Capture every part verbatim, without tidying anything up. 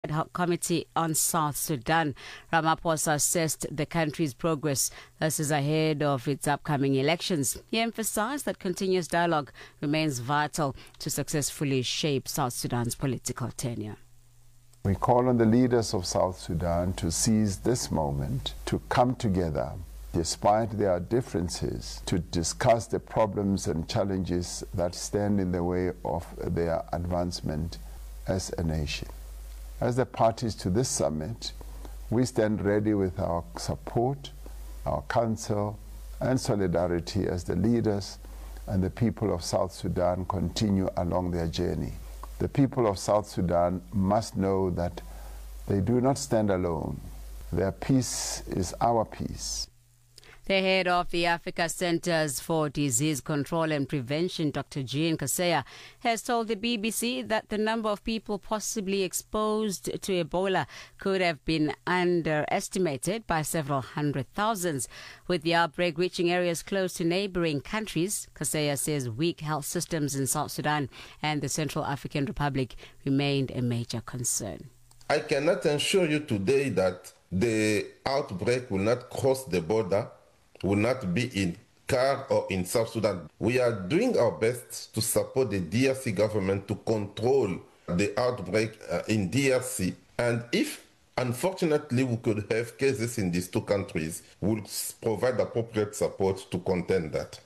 ad hoc committee on South Sudan. Ramaphosa assessed the country's progress. This is ahead of its upcoming elections. He emphasized that continuous dialogue remains vital to successfully shape South Sudan's political tenure. We call on the leaders of South Sudan to seize this moment, to come together, despite their differences, to discuss the problems and challenges that stand in the way of their advancement as a nation. As the parties to this summit, we stand ready with our support, our counsel, and solidarity as the leaders and the people of South Sudan continue along their journey. The people of South Sudan must know that they do not stand alone. Their peace is our peace. The head of the Africa Centers for Disease Control and Prevention, Doctor Jean Kaseya, has told the B B C that the number of people possibly exposed to Ebola could have been underestimated by several hundred thousands. With the outbreak reaching areas close to neighboring countries, Kaseya says weak health systems in South Sudan and the Central African Republic remained a major concern. I cannot assure you today that the outbreak will not cross the border, will not be in C A R or in South Sudan. We are doing our best to support the D R C government to control the outbreak uh, in D R C. And if, unfortunately, we could have cases in these two countries, we'll provide appropriate support to contain that.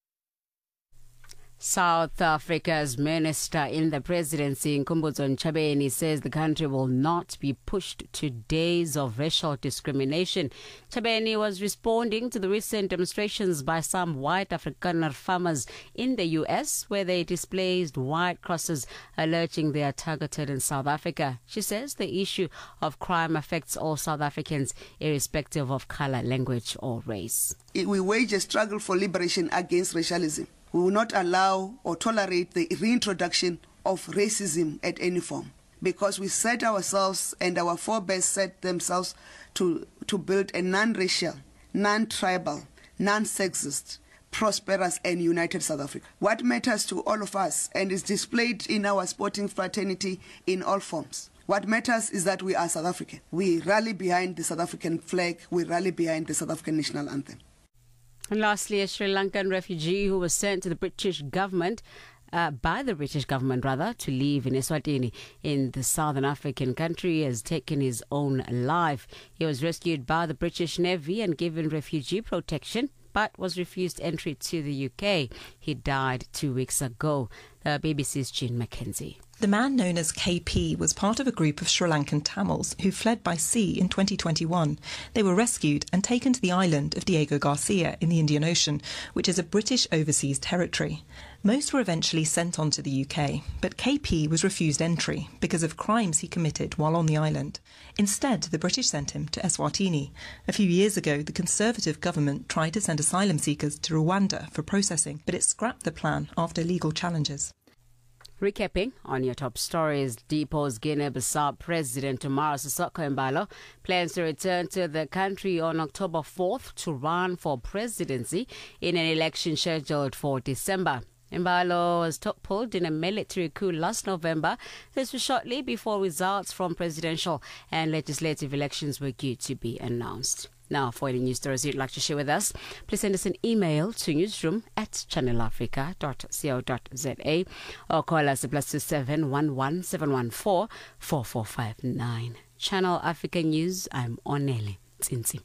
South Africa's minister in the presidency, Nkumbudzo Ntshabeni, says the country will not be pushed to days of racial discrimination. Ntshabeni was responding to the recent demonstrations by some white Afrikaner farmers in the U S where they displayed white crosses alleging they are targeted in South Africa. She says the issue of crime affects all South Africans irrespective of color, language or race. We wage a struggle for liberation against racialism. We will not allow or tolerate the reintroduction of racism at any form, because we set ourselves and our forebears set themselves to, to build a non-racial, non-tribal, non-sexist, prosperous and united South Africa. What matters to all of us and is displayed in our sporting fraternity in all forms. What matters is that we are South African. We rally behind the South African flag. We rally behind the South African national anthem. And lastly, a Sri Lankan refugee who was sent to the British government, uh, by the British government rather, to live in Eswatini in the southern African country has taken his own life. He was rescued by the British Navy and given refugee protection, but was refused entry to the U K. He died two weeks ago. The B B C's Jean Mackenzie. The man known as K P was part of a group of Sri Lankan Tamils who fled by sea in twenty twenty-one. They were rescued and taken to the island of Diego Garcia in the Indian Ocean, which is a British overseas territory. Most were eventually sent on to the U K, but K P was refused entry because of crimes he committed while on the island. Instead, the British sent him to Eswatini. A few years ago, the Conservative government tried to send asylum seekers to Rwanda for processing, but it scrapped the plan after legal challenges. Recapping on your top stories, Depo's Guinea-Bissau President Umaro Sissoco Embalo plans to return to the country on October fourth to run for presidency in an election scheduled for December. Embalo was toppled in a military coup last November. This was shortly before results from presidential and legislative elections were due to be announced. Now, for any news stories you'd like to share with us, please send us an email to newsroom at channel africa dot co dot za or call us at plus two seven one one seven one four four four five nine. Channel Africa News, I'm Onele Tsinzi.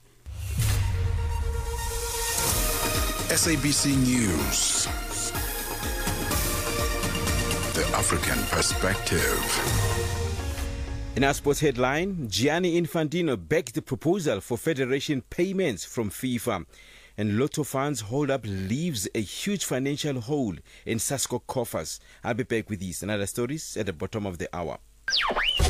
S A B C News, the African perspective. In our sports headline, Gianni Infantino begs the proposal for federation payments from FIFA. And Lotto funds hold up leaves a huge financial hole in Sasco coffers. I'll be back with these and other stories at the bottom of the hour.